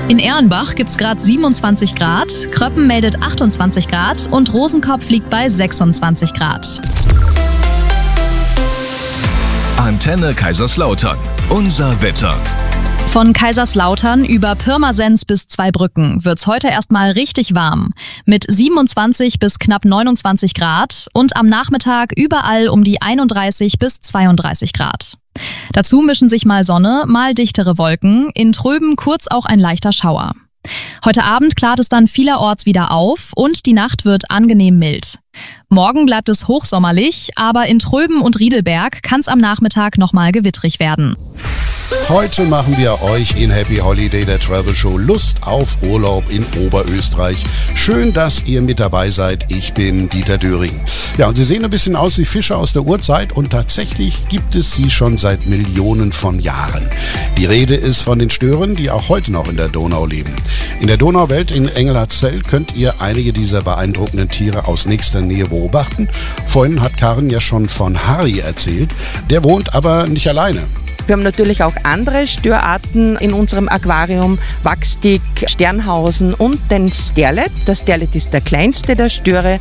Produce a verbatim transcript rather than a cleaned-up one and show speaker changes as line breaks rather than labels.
In Ehrenbach gibt's gerade siebenundzwanzig Grad, Kröppen meldet achtundzwanzig Grad und Rosenkopf liegt bei sechsundzwanzig Grad.
Antenne Kaiserslautern. Unser Wetter.
Von Kaiserslautern über Pirmasens bis Zweibrücken wird's heute erstmal richtig warm. Mit siebenundzwanzig bis knapp neunundzwanzig Grad und am Nachmittag überall um die einunddreißig bis zweiunddreißig Grad. Dazu mischen sich mal Sonne, mal dichtere Wolken, in Tröben kurz auch ein leichter Schauer. Heute Abend klart es dann vielerorts wieder auf und die Nacht wird angenehm mild. Morgen bleibt es hochsommerlich, aber in Tröben und Riedelberg kann es am Nachmittag nochmal gewittrig werden.
Heute machen wir euch in Happy Holiday, der Travel Show, Lust auf Urlaub in Oberösterreich. Schön, dass ihr mit dabei seid. Ich bin Dieter Döring. Ja, und Sie sehen ein bisschen aus wie Fische aus der Urzeit und tatsächlich gibt es sie schon seit Millionen von Jahren. Die Rede ist von den Stören, die auch heute noch in der Donau leben. In der Donauwelt in Engelhartszell könnt ihr einige dieser beeindruckenden Tiere aus nächster Nähe beobachten. Vorhin hat Karin ja schon von Harry erzählt. Der wohnt aber nicht alleine.
Wir haben natürlich auch andere Störarten in unserem Aquarium, Wachstick, Sternhausen und den Sterlet. Der Sterlet ist der kleinste der Störe